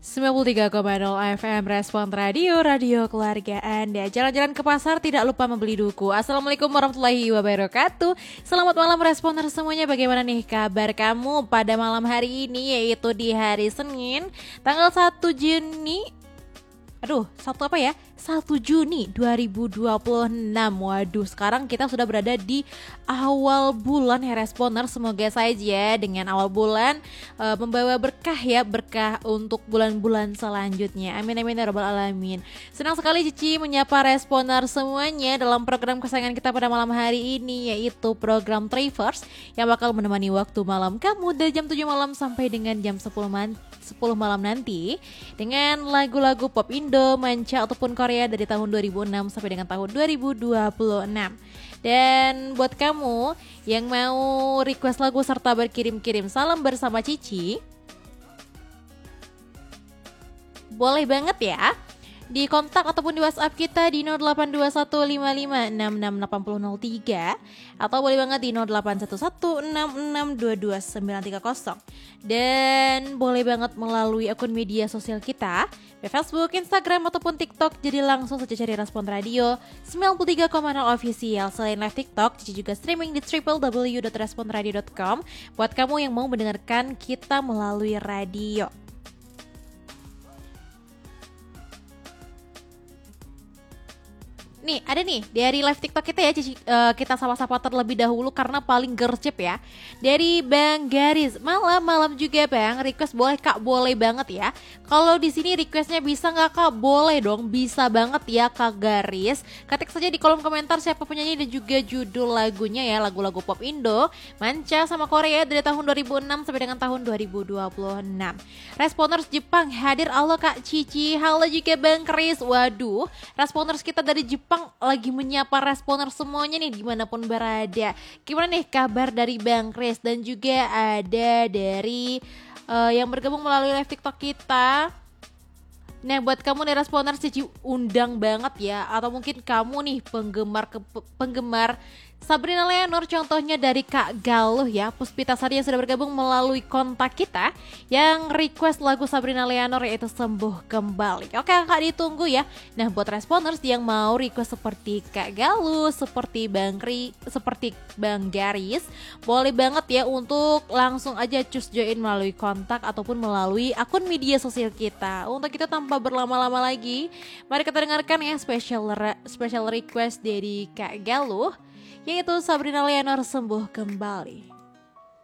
93,0 FM Respon Radio, radio keluarga Anda. Jalan-jalan ke pasar tidak lupa membeli duku. Assalamualaikum warahmatullahi wabarakatuh. Selamat malam Responer semuanya. Bagaimana nih kabar kamu pada malam hari ini, yaitu di hari Senin tanggal 1 Juni 1 Juni 2026. Waduh, sekarang kita sudah berada di awal bulan ya Responer. Semoga saja dengan awal bulan membawa berkah untuk bulan-bulan selanjutnya. Amin amin ya rabbal alamin. Senang sekali Cici menyapa Responer semuanya dalam program kesayangan kita pada malam hari ini, yaitu program Travers yang bakal menemani waktu malam kamu dari jam 7 malam sampai dengan jam 10 malam nanti dengan lagu-lagu pop Indo, manca ataupun Korea dari tahun 2006 sampai dengan tahun 2026. Dan buat kamu yang mau request lagu serta berkirim-kirim salam bersama Cici, boleh banget ya di kontak ataupun di WhatsApp kita di 082155668003 atau boleh banget di 081166222930, dan boleh banget melalui akun media sosial kita di Facebook, Instagram ataupun TikTok. Jadi langsung saja cari Respon Radio 93,0 official. Selain live TikTok, Cici juga streaming di www.responradio.com buat kamu yang mau mendengarkan kita melalui radio. Nih, ada nih dari live TikTok kita ya, kita sapa-sapa terlebih dahulu karena paling gercep ya. Dari Bang Garis, malam juga Bang, request boleh Kak? Boleh banget ya. Kalau di sini requestnya bisa nggak Kak? Boleh dong, bisa banget ya Kak Garis. Ketik saja di kolom komentar siapa penyanyi dan juga judul lagunya ya, lagu-lagu pop Indo, manca sama Korea dari tahun 2006 sampai dengan tahun 2026. Responers Jepang hadir, halo Kak Cici, halo juga Bang Kris. Waduh, responers kita dari Jepang lagi menyapa responer semuanya nih dimanapun berada. Gimana nih kabar dari Bang Kris, dan juga ada dari yang bergabung melalui live TikTok kita. Nah, buat kamu nih responer, Cici undang banget ya, atau mungkin kamu nih penggemar Sabrina Leonor, contohnya dari Kak Galuh ya, Puspita Sari yang sudah bergabung melalui kontak kita yang request lagu Sabrina Leonor yaitu Sembuh Kembali. Oke Kak, ditunggu ya. Nah, buat responers yang mau request seperti Kak Galuh, seperti Bang Garis, boleh banget ya untuk langsung aja cus join melalui kontak ataupun melalui akun media sosial kita. Untuk itu tanpa berlama-lama lagi, mari kita dengarkan ya special request dari Kak Galuh, yaitu Sabrina Leonor, Sembuh Kembali.